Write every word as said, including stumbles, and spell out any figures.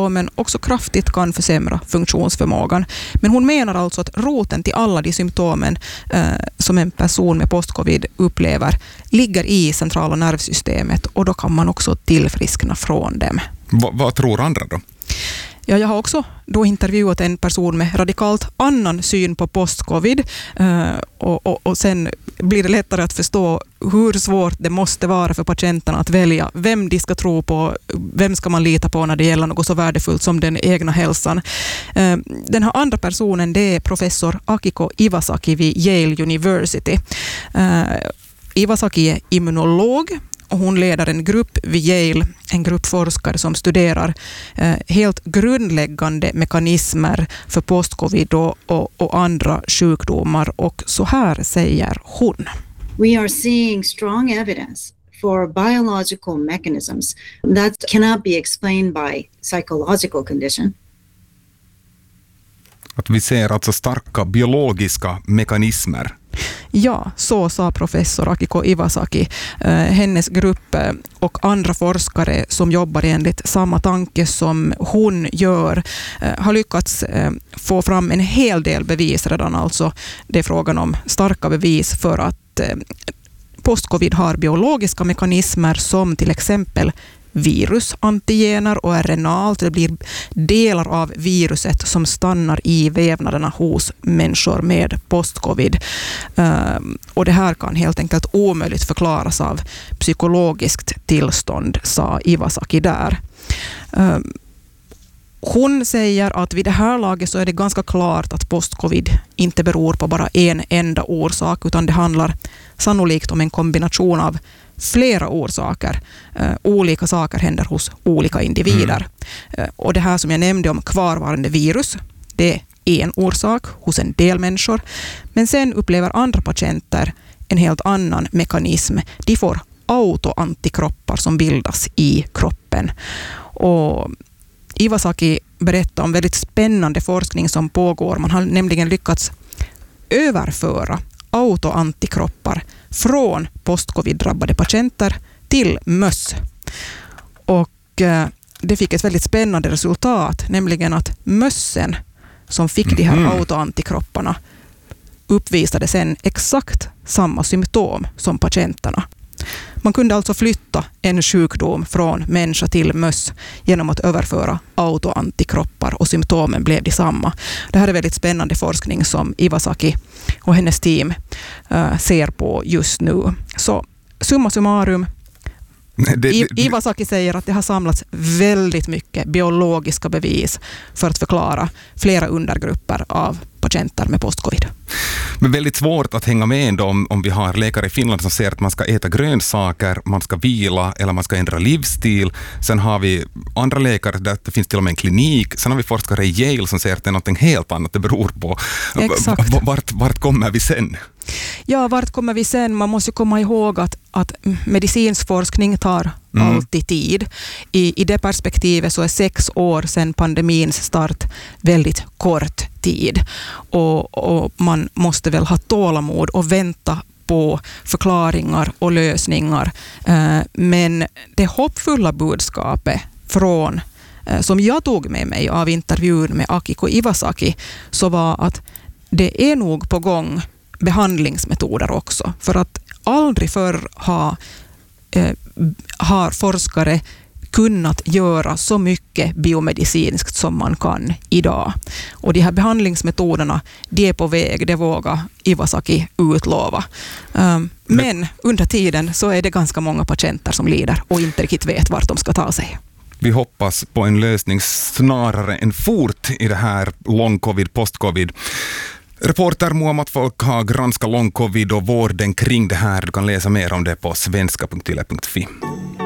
symptomen också kraftigt kan försämra funktionsförmågan. Men hon menar alltså att roten till alla de symptomen eh, som en person med postcovid upplever ligger i centrala nervsystemet, och då kan man också tillfriskna från dem. Va, vad tror andra då? Ja, jag har också då intervjuat en person med radikalt annan syn på postcovid, eh, och, och, och sen blir det lättare att förstå hur svårt det måste vara för patienterna att välja vem de ska tro på, vem ska man lita på när det gäller något så värdefullt som den egna hälsan. Eh, den här andra personen, det är professor Akiko Iwasaki vid Yale University. Eh, Iwasaki är immunolog, och hon leder en grupp vid Yale, en grupp forskare som studerar eh, helt grundläggande mekanismer för postcovid och, och, och andra sjukdomar. Och så här säger hon. We are seeing strong evidence for biological mechanisms that cannot be explained by psychological condition. Att vi ser alltså starka biologiska mekanismer. Ja, så sa professor Akiko Iwasaki. Eh, hennes grupp eh, och andra forskare som jobbar enligt samma tanke som hon gör eh, har lyckats eh, få fram en hel del bevis redan. Alltså det är frågan om starka bevis för att eh, postcovid har biologiska mekanismer som till exempel virus, antigener och R N A. Alltså det blir delar av viruset som stannar i vävnaderna hos människor med postcovid. Um, och det här kan helt enkelt omöjligt förklaras av psykologiskt tillstånd, sa Iwasaki där. Um, Hon säger att vid det här laget så är det ganska klart att postcovid inte beror på bara en enda orsak, utan det handlar sannolikt om en kombination av flera orsaker. Uh, olika saker händer hos olika individer. Mm. Uh, och det här som jag nämnde om kvarvarande virus, det är en orsak hos en del människor. Men sen upplever andra patienter en helt annan mekanism. De får autoantikroppar som bildas i kroppen. Och Iwasaki berättar om väldigt spännande forskning som pågår. Man har nämligen lyckats överföra autoantikroppar från postcovid-drabbade patienter till möss. Och eh, det fick ett väldigt spännande resultat, nämligen att mössen som fick de här mm. autoantikropparna uppvisade sen exakt samma symptom som patienterna. Man kunde alltså flytta en sjukdom från människa till möss genom att överföra autoantikroppar, och symptomen blev detsamma. Det här är väldigt spännande forskning som Iwasaki och hennes team uh, ser på just nu. Så summa summarum, det, det, det. Iwasaki säger att det har samlats väldigt mycket biologiska bevis för att förklara flera undergrupper av patienter med postcovid. Men väldigt svårt att hänga med ändå om, om vi har läkare i Finland som säger att man ska äta grönsaker, man ska vila eller man ska ändra livsstil. Sen har vi andra läkare där det finns till och med en klinik. Sen har vi forskare i Yale som säger att det är något helt annat det beror på. Exakt. Vart, vart kommer vi sen? Ja, vart kommer vi sen? Man måste komma ihåg att, att medicinsk forskning tar mm. alltid tid. I, I det perspektivet så är sex år sedan pandemins start väldigt kort tid. Och, och man måste väl ha tålamod och vänta på förklaringar och lösningar. Eh, men det hoppfulla budskapet från, eh, som jag tog med mig av intervjun med Akiko Iwasaki, så var att det är nog på gång behandlingsmetoder också. För att aldrig förr har, eh, har forskare kunnat göra så mycket biomedicinskt som man kan idag. Och de här behandlingsmetoderna, de är på väg, det vågar Iwasaki utlova. Um, men under tiden så är det ganska många patienter som lider och inte riktigt vet vart de ska ta sig. Vi hoppas på en lösning snarare än fort i det här long-covid, post-covid. Reporter Muhammad Folk har granskat long-covid och vården kring det här. Du kan läsa mer om det på svenska punkt yle punkt fi.